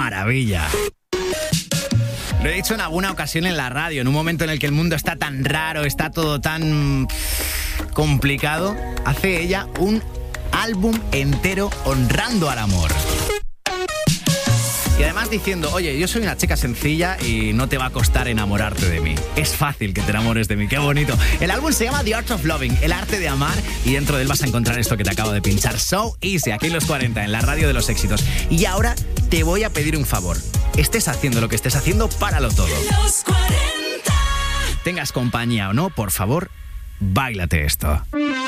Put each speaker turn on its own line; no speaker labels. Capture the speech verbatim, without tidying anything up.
maravilla! Lo he dicho en alguna ocasión en la radio, en un momento en el que el mundo está tan raro, está todo tan complicado, hace ella un álbum entero honrando al amor. Y además diciendo, oye, yo soy una chica sencilla y no te va a costar enamorarte de mí. Es fácil que te enamores de mí, qué bonito. El álbum se llama The Art of Loving, el arte de amar, y dentro de él vas a encontrar esto que te acabo de pinchar. So Easy, aquí en Los cuarenta, en la radio de los éxitos. Y ahora te voy a pedir un favor. Estés haciendo lo que estés haciendo, páralo todo. Los cuarenta. Tengas compañía o no, por favor, báilate esto.